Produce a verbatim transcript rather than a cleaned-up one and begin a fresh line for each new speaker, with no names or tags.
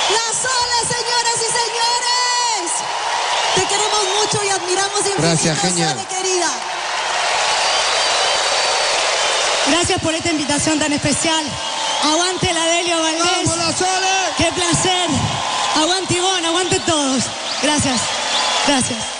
La Sole, señoras y señores. Te queremos mucho y admiramos infinito.
Gracias, genial.
Sole, querida.
Gracias por esta invitación tan especial. Aguante la Delio Valdés.
¡Vamos, la Sole!
¡Qué placer! Aguante Ivonne, aguante todos. Gracias, gracias.